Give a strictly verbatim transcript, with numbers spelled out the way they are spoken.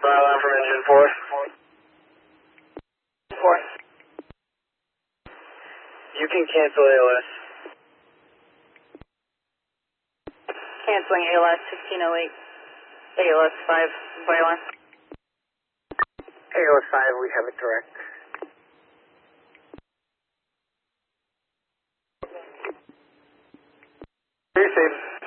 Alarm from engine four. Four. You can cancel A L S. Canceling A L S sixteen oh eight. A L S five, fire alarm. A L S five, we have it direct. Be safe.